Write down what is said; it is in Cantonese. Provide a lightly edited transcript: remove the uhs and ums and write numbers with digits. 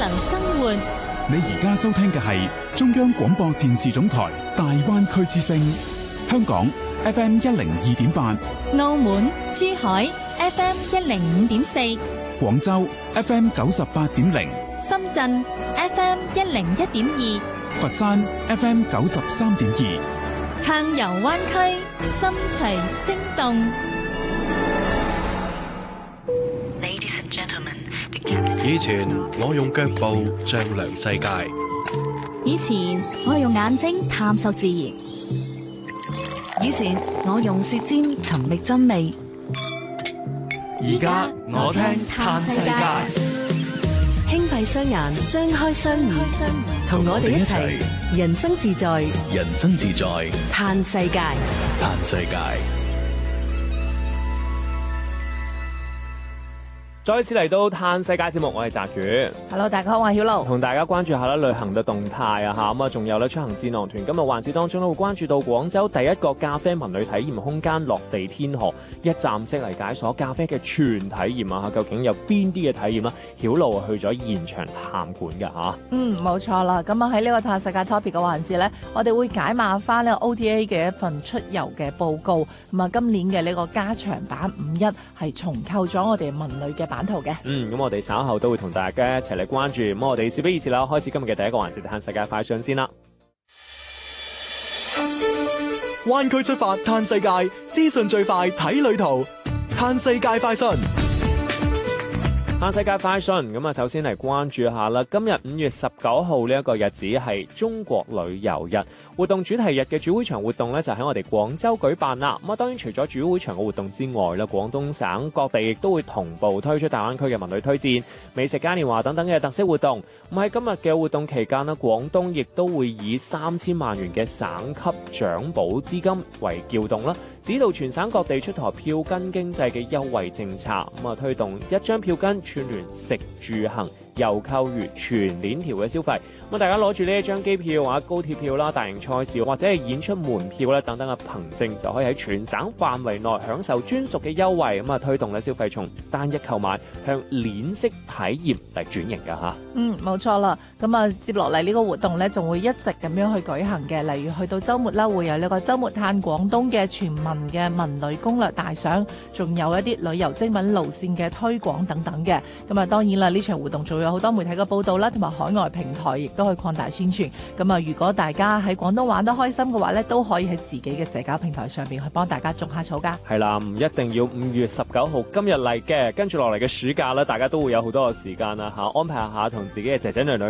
能生活。 你而家收聽嘅係中央廣播電視總台大灣區之聲，香港 FM 102.8， 澳門、珠海 FM 105.4， 廣州 FM 98.0， 深圳 FM 101.2， 佛山 FM 93.2， 暢遊灣區，心隨聲動。 以前我用腳步丈量世界， 以前我用眼睛探索自然， 以前我用舌尖尋覓真味， 而家我聽嘆世界。 輕閉雙眼，張開雙耳，同我哋一齊人生自在， 人生自在， 嘆世界， 嘆世界。 再次嚟到嘆世界節目，我係澤宇。 Hello， 大家好，我係曉露。 同大家關注下啦，旅行嘅動態啊嚇，咁啊，仲有咧出行智囊團今日環節當中咧會關注到廣州第一個咖啡文旅體驗空間落地天河，一站式嚟解鎖咖啡嘅全體驗啊！究竟有邊啲嘅體驗啦？曉露去咗現場探館㗎嚇。 冇錯啦。咁啊喺呢個嘆世界 topic 嘅環節咧，我哋會解碼翻呢 OTA 嘅一份出遊嘅報告。咁啊，今年嘅呢個加長版5.1係重構咗我哋文旅嘅版圖嘅。 咁我哋稍後都會同大家一齊嚟關注。咁我哋事不宜遲啦，開始今日嘅第一個環節，嘆世界快訊先啦。 灣區出發嘆世界，資訊最快睇旅途，嘆世界快訊。嘆世界快訊，咁啊，首先嚟關注下啦。今日5月19號呢一個日子係中國旅遊日，活動主題日嘅主會場活動呢就喺我哋廣州舉辦啦。咁啊，當然除咗主會場嘅活動之外啦，廣東省各地亦都會同步推出大灣區嘅文旅推薦、美食嘉年華等等嘅特色活動。咁喺今日嘅活動期間呢，廣東亦都會以3000萬元嘅省級獎保資金為撬動啦，指導全省各地出台票根經濟嘅優惠政策，咁啊推動一張票根串聯食住行遊購娛全鏈條嘅消費。咁大家攞住呢一張機票或者高鐵票啦、大型賽事或者係演出門票啦等等嘅憑證，就可以喺全省範圍內享受專屬嘅優惠。咁啊推動咧消費從單一購買向鏈式體驗嚟轉型㗎嚇。 冇錯啦。咁啊接落嚟呢個活動咧仲會一直咁樣去舉行嘅，例如去到週末啦，會有呢個週末嘆廣東嘅全民嘅文旅攻略大賞，仲有一啲旅遊精品路線嘅推廣等等嘅。咁啊當然啦，呢場活動仲有好多媒體嘅報導啦，同埋海外平台亦都可以擴大宣傳。咁啊，如果大家喺廣東玩得開心嘅話咧，都可以喺自己嘅社交平台上邊去幫大家種下草㗎。 係啦，唔一定要5月19號今日嚟嘅，跟住落嚟嘅暑假咧，大家都會有好多嘅時間啦嚇，安排下同自己嘅仔仔女女